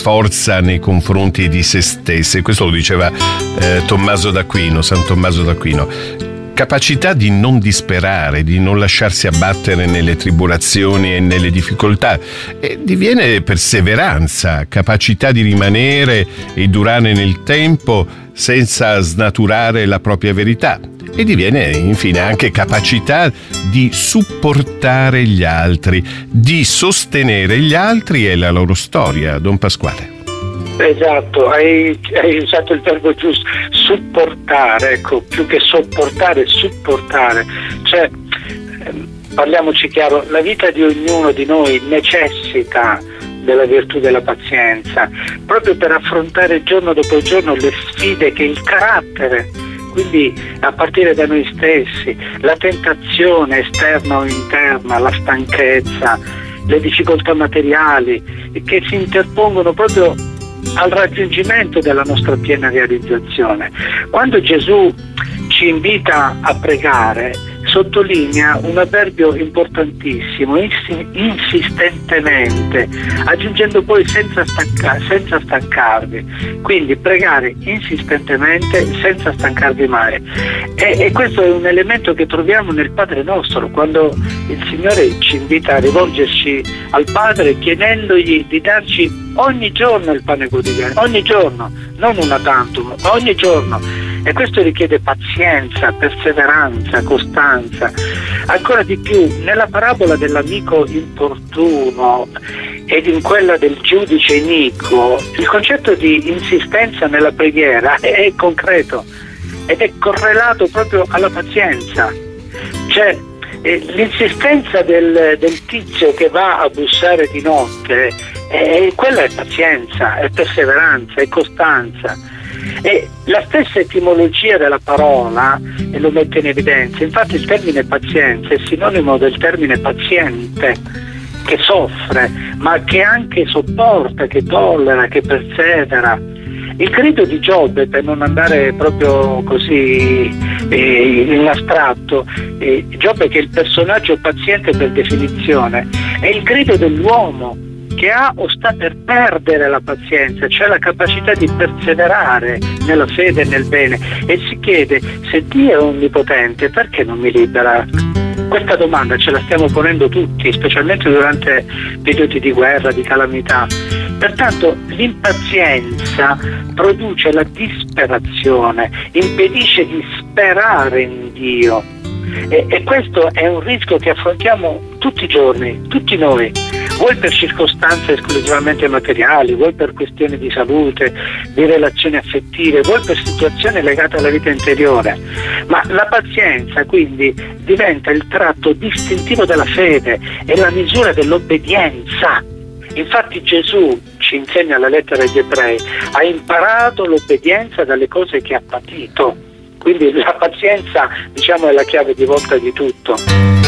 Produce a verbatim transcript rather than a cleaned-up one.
forza nei confronti di se stesse. Questo lo diceva eh, Tommaso d'Aquino, San Tommaso d'Aquino. Capacità di non disperare, di non lasciarsi abbattere nelle tribolazioni e nelle difficoltà, e diviene perseveranza, capacità di rimanere e durare nel tempo senza snaturare la propria verità, e diviene infine anche capacità di supportare gli altri, di sostenere gli altri e la loro storia. Don Pasquale. Esatto, hai, hai usato il verbo giusto, supportare, ecco, più che sopportare, supportare. Cioè, parliamoci chiaro, la vita di ognuno di noi necessita della virtù della pazienza, proprio per affrontare giorno dopo giorno le sfide che il carattere, quindi a partire da noi stessi, la tentazione esterna o interna, la stanchezza, le difficoltà materiali che si interpongono proprio al raggiungimento della nostra piena realizzazione. Quando Gesù ci invita a pregare, sottolinea un avverbio importantissimo, insistentemente, aggiungendo poi senza, stanca, senza stancarvi. Quindi pregare insistentemente, senza stancarvi mai. E, e questo è un elemento che troviamo nel Padre Nostro, quando il Signore ci invita a rivolgerci al Padre chiedendogli di darci ogni giorno il pane quotidiano, ogni giorno, non una tantum, ogni giorno. E questo richiede pazienza, perseveranza, costanza. Ancora di più, nella parabola dell'amico importuno ed in quella del giudice iniquo, il concetto di insistenza nella preghiera è concreto ed è correlato proprio alla pazienza. Cioè, eh, l'insistenza del, del tizio che va a bussare di notte, eh, quella è pazienza, è perseveranza, è costanza. E la stessa etimologia della parola e lo mette in evidenza. Infatti il termine pazienza è sinonimo del termine paziente, che soffre, ma che anche sopporta, che tollera, che persevera. Il grido di Giobbe, per non andare proprio così eh, in astratto, eh, Giobbe, che è il personaggio paziente per definizione, è il grido dell'uomo che ha o sta per perdere la pazienza, cioè la capacità di perseverare nella fede e nel bene, e si chiede: se Dio è onnipotente, perché non mi libera? Questa domanda ce la stiamo ponendo tutti, specialmente durante periodi di guerra, di calamità. Pertanto l'impazienza produce la disperazione, impedisce di sperare in Dio, e, e questo è un rischio che affrontiamo tutti i giorni, tutti noi, vuoi per circostanze esclusivamente materiali, vuoi per questioni di salute, di relazioni affettive, vuoi per situazioni legate alla vita interiore. Ma la pazienza quindi diventa il tratto distintivo della fede e la misura dell'obbedienza. Infatti Gesù, ci insegna la lettera agli Ebrei, ha imparato l'obbedienza dalle cose che ha patito. Quindi la pazienza, diciamo, è la chiave di volta di tutto.